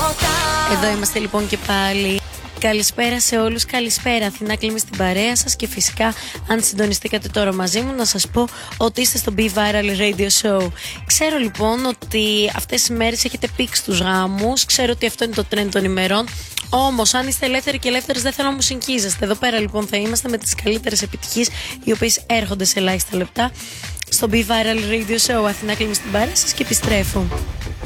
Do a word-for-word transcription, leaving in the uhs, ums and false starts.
Εδώ είμαστε λοιπόν και πάλι. Καλησπέρα σε όλους, καλησπέρα. Αθηνά Κλίμη στην παρέα σας και φυσικά αν συντονιστήκατε τώρα μαζί μου να σας πω ότι είστε στο Be Viral Radio Show. Ξέρω λοιπόν ότι αυτές τις μέρες έχετε πήξει τους γάμους, ξέρω ότι αυτό είναι το trend των ημερών. Όμως αν είστε ελεύθεροι και ελεύθερες δεν θέλω να μου συγχύζεστε. Εδώ πέρα λοιπόν θα είμαστε με τις καλύτερες επιτυχίες οι οποίες έρχονται σε ελάχιστα λεπτά στο Be Viral Radio Show. Αθηνά Κλίμη στην παρέα σας και επιστρέφω.